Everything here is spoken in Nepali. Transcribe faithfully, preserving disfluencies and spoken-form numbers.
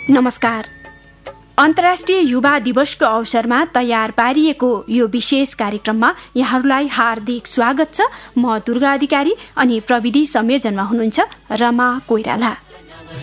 नमस्कार। अन्तर्राष्ट्रिय युवा दिवसको अवसरमा तयार पारिएको यो विशेष कार्यक्रममा यहाँहरूलाई हार्दिक स्वागत छ। म दुर्गा अधिकारी अनि प्रविधि संयोजनमा हुनुहुन्छ रमा कोइराला।